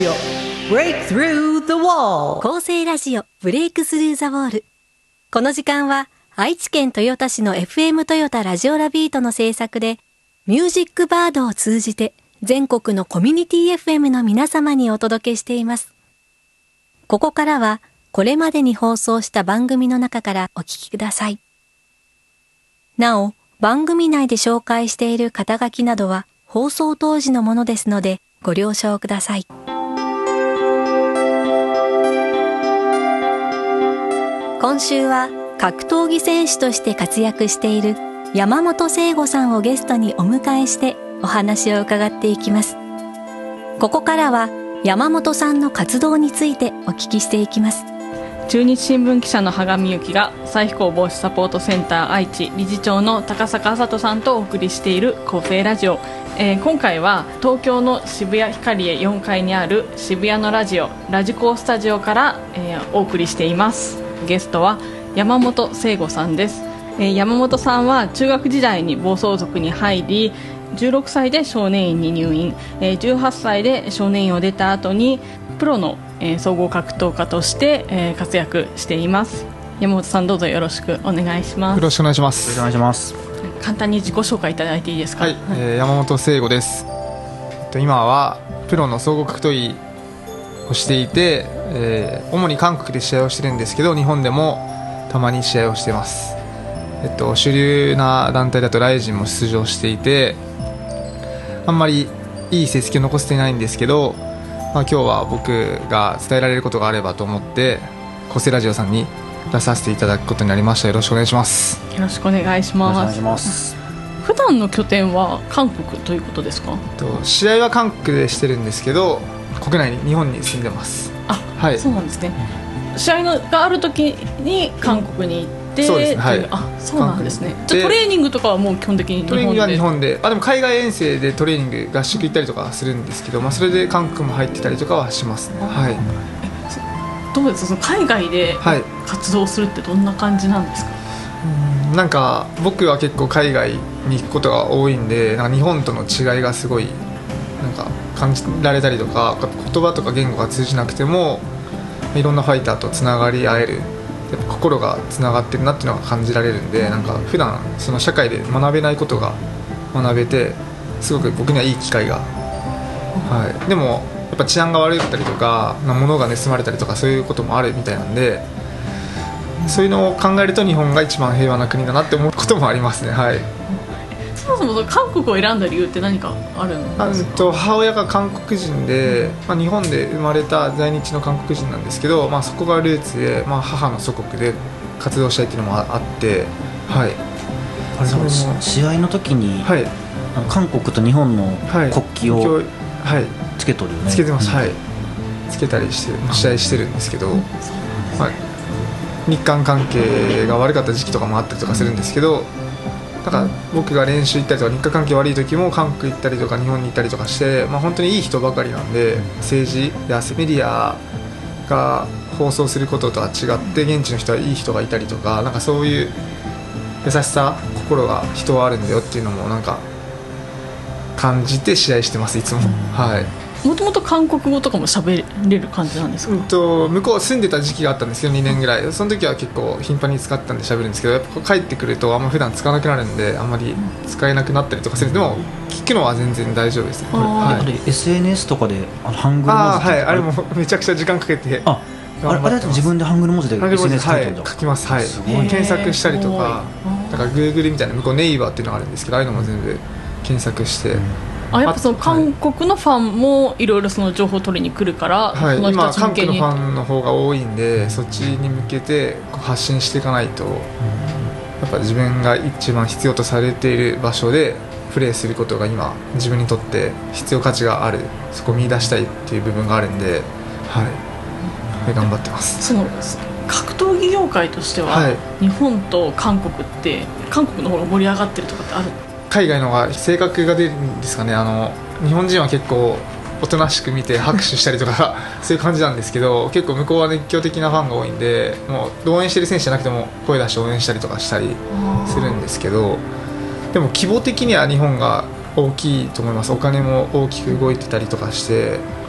Break through the wall。 厚生ラジオブレイクスルーザウォール。この時間は愛知県豊田市の FM トヨタラジオラビートの制作でミュージックバードを通じて全国のコミュニティ FM の皆様にお届けしています。ここからはこれまでに放送した番組の中からお聞きください。なお、番組内で紹介している肩書きなどは放送当時のものですのでご了承ください。今週は格闘技選手として活躍している山本聖吾さんをゲストにお迎えしてお話を伺っていきます。ここからは山本さんの活動についてお聞きしていきます。 中日新聞記者の羽上由紀が再飛行防止サポートセンター愛知理事長の高坂麻人さんとお送りしている厚生ラジオ。今回は東京の渋谷ヒカリエ4階にある渋谷のラジオラジコースタジオから、お送りしています。ゲストは山本聖吾さんです。山本さんは中学時代に暴走族に入り16歳で少年院に入院、18歳で少年院を出た後にプロの、総合格闘家として、活躍しています。山本さんどうぞよろしくお願いします。 よろしくお願いします。 お願いします。 簡単に自己紹介いただいていいですか。 はい、山本聖吾です。今はプロの総合格闘技をしていて、主に韓国で試合をしてるんですけど日本でもたまに試合をしています。主流な団体だとライジンも出場していてあんまりいい成績を残せていないんですけど、今日は僕が伝えられることがあればと思って厚生ラジオさんに出させていただくことになりました。よろしくお願いします。 よろしくお願いします。 お願いします。 普段の拠点は韓国ということですか。 試合は韓国でしてるんですけど国内に日本に住んでます。はい、 そうなんですね。試合がある時に韓国に行ってそうですね、はい、 そうなんですね。じゃあトレーニングとかはもう基本的に日本で。 トレーニングは日本で、でも海外遠征でトレーニング合宿行ったりとかするんですけど、それで韓国も入ってたりとかはしますね。はい、 どうですか、その海外で活動するってどんな感じなんですか。 なんか僕は結構海外に行くことが多いんでなんか日本との違いがすごいなんか感じられたりとか言葉とか言語が通じなくてもいろんなファイターとつながり合えるやっぱ心がつながってるなっていうのが感じられるんでなんか普段その社会で学べないことが学べてすごく僕にはいい機会が、でもやっぱ治安が悪かったりとか物が盗まれたりとかそういうこともあるみたいなんでそういうのを考えると日本が一番平和な国だなって思うこともありますね。はい、 そもそも韓国を選んだ理由って何かあるんですか。 母親が韓国人で、日本で生まれた在日の韓国人なんですけど、そこがルーツで、母の祖国で活動したいっていうのもあって、はい、 あれなんです試合の時に、はい、韓国と日本の国旗をつけとるよね。 つけてます、はい、つけたりして試合してるんですけど、日韓関係が悪かった時期とかもあったりとかするんですけどだから僕が練習行ったりとか日韓関係悪い時も韓国行ったりとか日本に行ったりとかして、本当にいい人ばかりなんで政治やメディアが放送することとは違って現地の人はいい人がいたりとかなんかそういう優しさ心が人はあるんだよっていうのもなんか感じて試合してますいつも。はい、 もともと韓国語とかも喋れる感じなんですか。 向こう住んでた時期があったんですけど2年ぐらいその時は結構頻繁に使ったんで喋るんですけどやっぱ帰ってくるとあんま普段使わなくなるんであんまり使えなくなったりとかするでも聞くのは全然大丈夫ですね。 SNS とかでハングル文字はい、あれもめちゃくちゃ時間かけてあれだと自分でハングル文字で SNS 書いてるんだ。 書きます。はい、検索したりとかだから Google みたいな向こうネイバーっていうのがあるんですけどああいうのも全部検索して、 やっぱその韓国のファンもいろいろその情報を取りに来るから、 今韓国のファンの方が多いんでそっちに向けて発信していかないと、やっぱ自分が一番必要とされている場所でプレーすることが今自分にとって必要価値があるそこを見出したいっていう部分があるんで、頑張ってます。 その格闘技業界としては、日本と韓国って韓国の方が盛り上がってるとかってある。 海外の方が性格が出るんですかね。日本人は結構おとなしく見て拍手したりとかそういう感じなんですけど結構向こうは熱狂的なファンが多いんでもう応援してる選手じゃなくても声出して応援したりとかしたりするんですけどでも規模的には日本が大きいと思います。お金も大きく動いてたりとかして